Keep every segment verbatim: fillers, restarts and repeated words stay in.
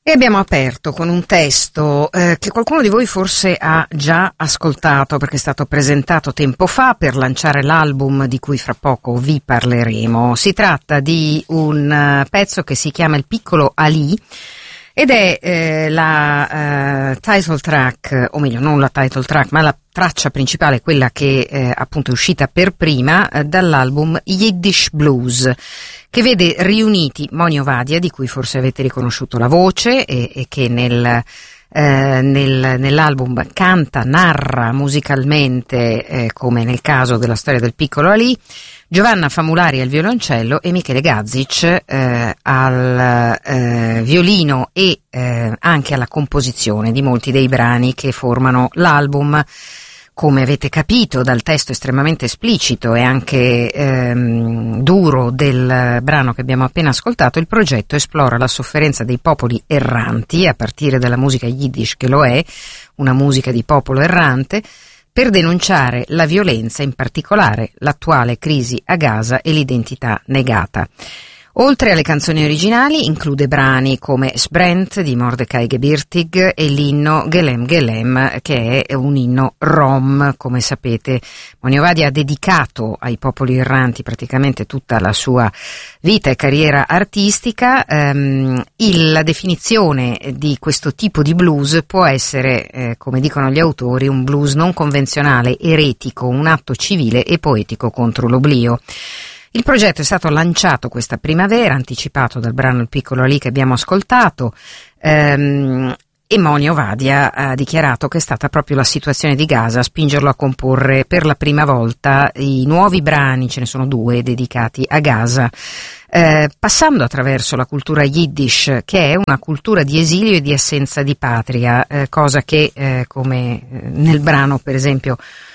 E abbiamo aperto con un testo eh, che qualcuno di voi forse ha già ascoltato perché è stato presentato tempo fa per lanciare l'album di cui fra poco vi parleremo. Si tratta di un uh, pezzo che si chiama Il piccolo Ali ed è eh, la uh, title track, o meglio non la title track ma la traccia principale, quella che eh, appunto è uscita per prima eh, dall'album Yiddish Blues, che vede riuniti Moni Ovadia, di cui forse avete riconosciuto la voce e, e che nel, eh, nel, nell'album canta, narra musicalmente, eh, come nel caso della storia del piccolo Ali, Giovanna Famulari al violoncello e Michele Gazzic eh, al eh, violino e eh, anche alla composizione di molti dei brani che formano l'album. Come avete capito dal testo estremamente esplicito e anche ehm, duro del brano che abbiamo appena ascoltato, il progetto esplora la sofferenza dei popoli erranti, a partire dalla musica yiddish che lo è, una musica di popolo errante, per denunciare la violenza, in particolare l'attuale crisi a Gaza e l'identità negata. Oltre alle canzoni originali include brani come Sbrent di Mordecai Gebirtig e l'inno Gelem Gelem, che è un inno rom. Come sapete, Moni Ovadia ha dedicato ai popoli erranti praticamente tutta la sua vita e carriera artistica. Um, il, la definizione di questo tipo di blues può essere, eh, come dicono gli autori, un blues non convenzionale, eretico, un atto civile e poetico contro l'oblio. Il progetto è stato lanciato questa primavera, anticipato dal brano Il piccolo Ali che abbiamo ascoltato, ehm, e Moni Ovadia ha dichiarato che è stata proprio la situazione di Gaza a spingerlo a comporre per la prima volta i nuovi brani, ce ne sono due, dedicati a Gaza, eh, passando attraverso la cultura yiddish, che è una cultura di esilio e di assenza di patria, eh, cosa che, eh, come eh, nel brano per esempio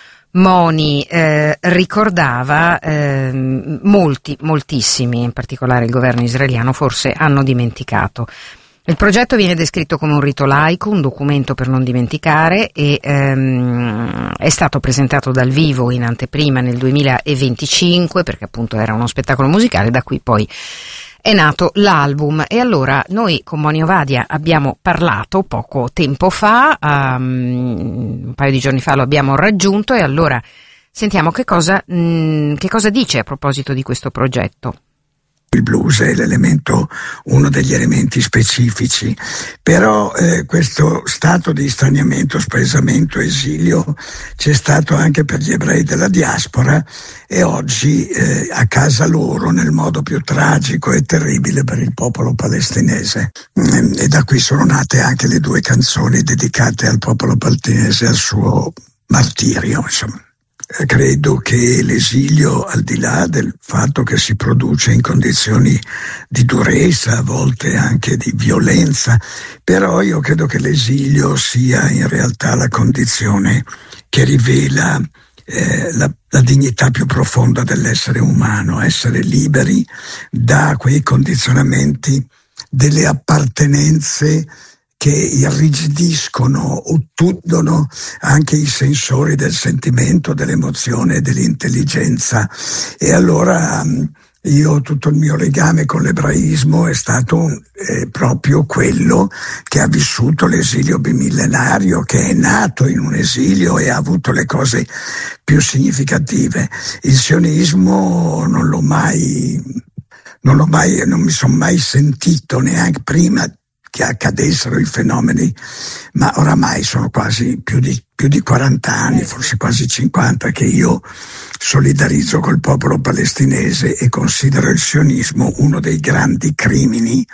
Moni eh, ricordava, eh, molti, moltissimi, in particolare il governo israeliano, forse hanno dimenticato. Il progetto viene descritto come un rito laico, un documento per non dimenticare, e ehm, è stato presentato dal vivo in anteprima nel duemilaventicinque, perché appunto era uno spettacolo musicale, da cui poi è nato l'album. E allora noi con Moni Ovadia abbiamo parlato poco tempo fa, um, un paio di giorni fa lo abbiamo raggiunto, e allora sentiamo che cosa, mh, che cosa dice a proposito di questo progetto. Il blues è l'elemento, uno degli elementi specifici, però eh, questo stato di straniamento, spaesamento, esilio c'è stato anche per gli ebrei della diaspora, e oggi eh, a casa loro nel modo più tragico e terribile per il popolo palestinese. E da qui sono nate anche le due canzoni dedicate al popolo palestinese e al suo martirio, insomma. Credo che l'esilio, al di là del fatto che si produce in condizioni di durezza, a volte anche di violenza, però io credo che l'esilio sia in realtà la condizione che rivela eh, la, la dignità più profonda dell'essere umano, essere liberi da quei condizionamenti delle appartenenze che irrigidiscono, ottudono anche i sensori del sentimento, dell'emozione e dell'intelligenza. E allora io, tutto il mio legame con l'ebraismo è stato eh, proprio quello che ha vissuto l'esilio bimillenario, che è nato in un esilio e ha avuto le cose più significative. Il sionismo non l'ho mai, non l'ho mai, non mi sono mai sentito neanche prima che accadessero i fenomeni, ma oramai sono quasi più di, più di quaranta anni, forse quasi cinquanta, che io solidarizzo col popolo palestinese e considero il sionismo uno dei grandi crimini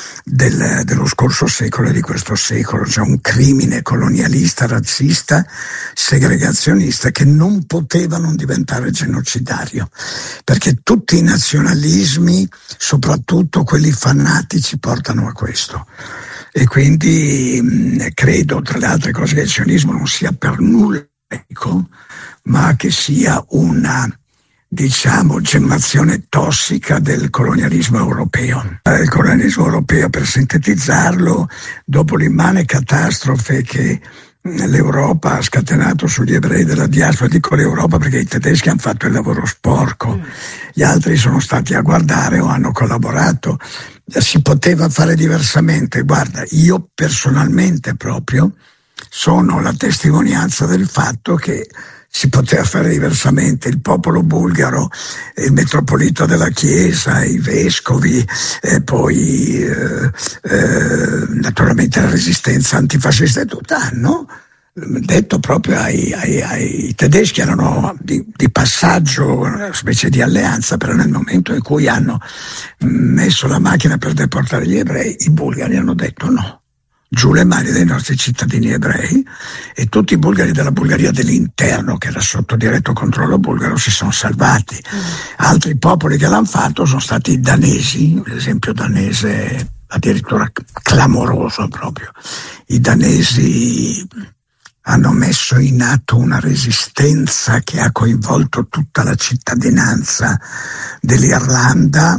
del, dello scorso secolo e di questo secolo, cioè un crimine colonialista, razzista, segregazionista, che non poteva non diventare genocidario, perché tutti i nazionalismi, soprattutto quelli fanatici, portano a questo. E quindi mh, credo, tra le altre cose, che il sionismo non sia per nulla laico, ma che sia una, diciamo, gemmazione tossica del colonialismo europeo. Il colonialismo europeo, per sintetizzarlo, dopo l'immane catastrofe che l'Europa ha scatenato sugli ebrei della diaspora, dico l'Europa perché i tedeschi hanno fatto il lavoro sporco, gli altri sono stati a guardare o hanno collaborato, si poteva fare diversamente. Guarda, io personalmente proprio sono la testimonianza del fatto che si poteva fare diversamente. Il popolo bulgaro, il metropolita della Chiesa, i vescovi, e poi eh, eh, naturalmente la resistenza antifascista e tutto hanno detto proprio ai, ai, ai tedeschi, erano di, di passaggio, una specie di alleanza, però nel momento in cui hanno messo la macchina per deportare gli ebrei, i bulgari hanno detto no, giù le mani dei nostri cittadini ebrei, e tutti i bulgari della Bulgaria dell'interno, che era sotto diretto controllo bulgaro, si sono salvati. Mm. Altri popoli che l'hanno fatto sono stati i danesi, l'esempio danese addirittura clamoroso proprio. I danesi hanno messo in atto una resistenza che ha coinvolto tutta la cittadinanza dell'Irlanda.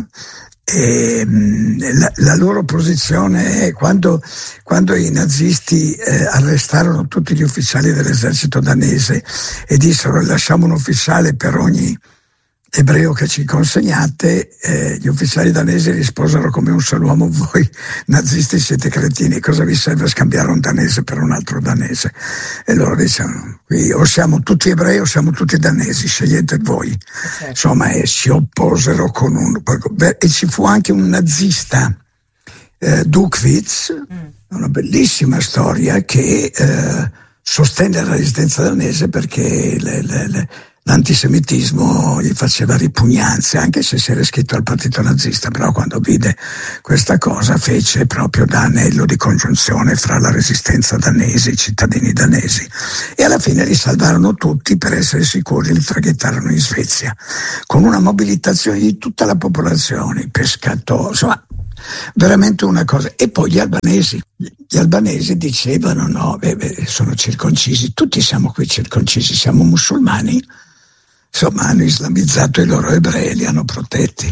E la, la loro posizione è quando, quando i nazisti eh, arrestarono tutti gli ufficiali dell'esercito danese e dissero lasciamo un ufficiale per ogni ebreo che ci consegnate, eh, gli ufficiali danesi risposero come un solo uomo: voi nazisti siete cretini, cosa vi serve scambiare un danese per un altro danese? E loro dicevano qui o siamo tutti ebrei o siamo tutti danesi, scegliete voi. Okay. Insomma, e si opposero con un... e ci fu anche un nazista, eh, Dukwitz, mm. una bellissima storia, che eh, sostenne la resistenza danese perché le, le, le l'antisemitismo gli faceva ripugnanza, anche se si era iscritto al partito nazista, però quando vide questa cosa fece proprio da anello di congiunzione fra la resistenza danese e i cittadini danesi, e alla fine li salvarono tutti. Per essere sicuri li traghettarono in Svezia con una mobilitazione di tutta la popolazione, i pescatori, insomma veramente una cosa. E poi gli albanesi gli albanesi dicevano no, beh, beh, sono circoncisi, tutti siamo qui circoncisi, siamo musulmani. Insomma, hanno islamizzato i loro ebrei, li hanno protetti.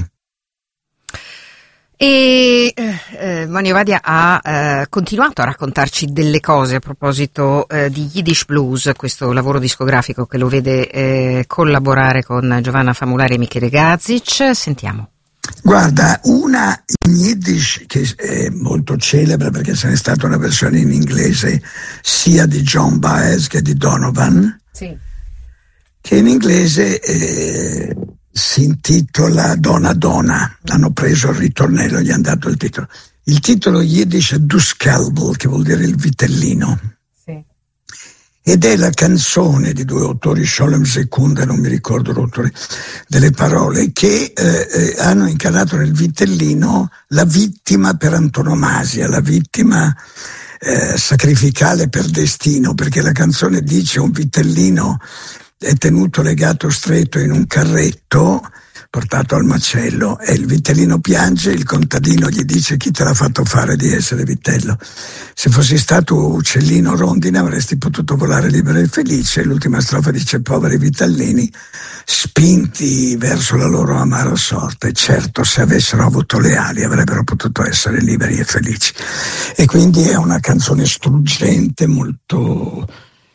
E eh, Mani Ovadia ha eh, continuato a raccontarci delle cose a proposito eh, di Yiddish Blues, questo lavoro discografico che lo vede eh, collaborare con Giovanna Famulari e Michele Gazic. Sentiamo. Guarda, una in Yiddish che è molto celebre perché ce n'è stata una versione in inglese sia di John Baez che di Donovan. Sì. Che in inglese eh, si intitola Donna Donna, hanno preso il ritornello, gli hanno dato il titolo. Il titolo yiddish è Duskelbel, che vuol dire il vitellino. Sì. Ed è la canzone di due autori, Sholem Secunda, non mi ricordo l'autore delle parole, che eh, eh, hanno incarnato nel vitellino la vittima per antonomasia, la vittima eh, sacrificale per destino, perché la canzone dice un vitellino è tenuto legato stretto in un carretto portato al macello e il vitellino piange, il contadino gli dice chi te l'ha fatto fare di essere vitello? Se fossi stato uccellino rondine avresti potuto volare libero e felice. L'ultima strofa dice poveri vitellini spinti verso la loro amara sorte, certo se avessero avuto le ali avrebbero potuto essere liberi e felici. E quindi è una canzone struggente, molto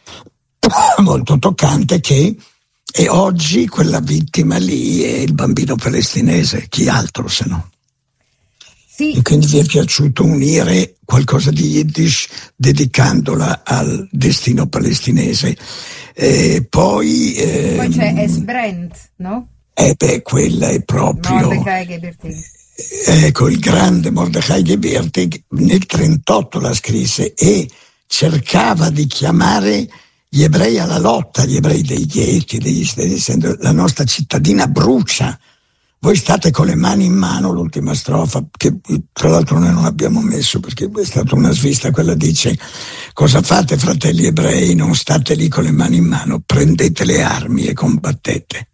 molto toccante, che e oggi quella vittima lì è il bambino palestinese, chi altro se no. Sì. E quindi vi è piaciuto unire qualcosa di Yiddish dedicandola al destino palestinese. E poi eh, poi c'è Esbrand, no? Eh beh, quella è proprio Mordechai Gebertig. Ecco, il grande Mordechai Gebertig nel trentotto la scrisse e cercava di chiamare gli ebrei alla lotta, gli ebrei dei ghetti, degli, dicendo la nostra cittadina brucia, voi state con le mani in mano, l'ultima strofa, che tra l'altro noi non abbiamo messo perché è stata una svista, quella dice cosa fate fratelli ebrei, non state lì con le mani in mano, prendete le armi e combattete.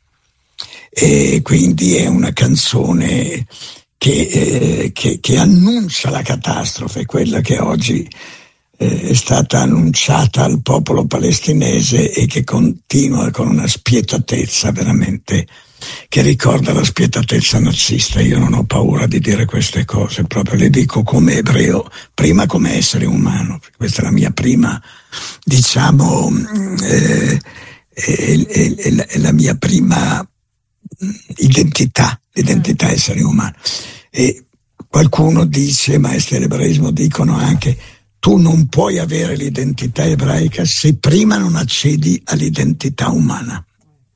E quindi è una canzone che, eh, che, che annuncia la catastrofe, quella che oggi è stata annunciata al popolo palestinese e che continua con una spietatezza veramente che ricorda la spietatezza nazista. Io non ho paura di dire queste cose, proprio le dico come ebreo, prima come essere umano. Questa è la mia prima, diciamo, eh, è, è, è, la, è la mia prima identità, l'identità essere umano. E qualcuno dice, maestri dell'ebraismo dicono anche, tu non puoi avere l'identità ebraica se prima non accedi all'identità umana.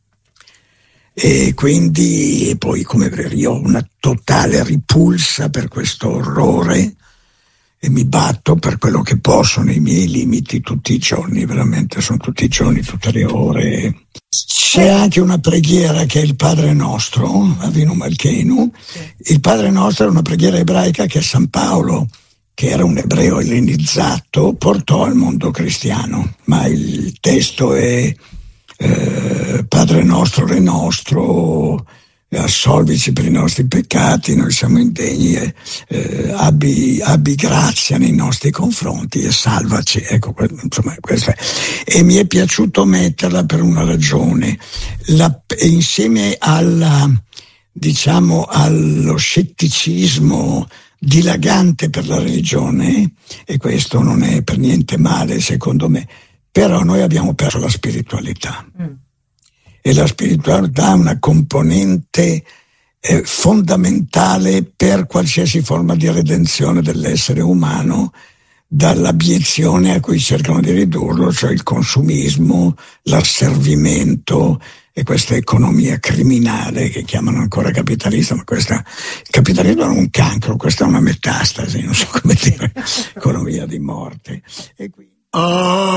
E quindi, e poi come io ho una totale ripulsa per questo orrore e mi batto per quello che posso nei miei limiti tutti i giorni, veramente sono tutti i giorni, tutte le ore. C'è anche una preghiera che è il Padre Nostro, Avinu Malkeinu. Il Padre Nostro è una preghiera ebraica che San Paolo, che era un ebreo ellenizzato, portò al mondo cristiano, ma il testo è eh, Padre Nostro, Re Nostro, assolvici per i nostri peccati, noi siamo indegni, eh, eh, abbi, abbi grazia nei nostri confronti e salvaci. Ecco, insomma, questa è. E mi è piaciuto metterla per una ragione, la, insieme alla, diciamo, allo scetticismo dilagante per la religione, e questo non è per niente male secondo me, però noi abbiamo perso la spiritualità. Mm. E la spiritualità è una componente eh, fondamentale per qualsiasi forma di redenzione dell'essere umano, dall'abiezione a cui cercano di ridurlo, cioè il consumismo, l'asservimento e questa economia criminale che chiamano ancora capitalista, ma questa, il capitalismo non è un cancro, questa è una metastasi, non so come dire, economia di morte. E quindi... oh.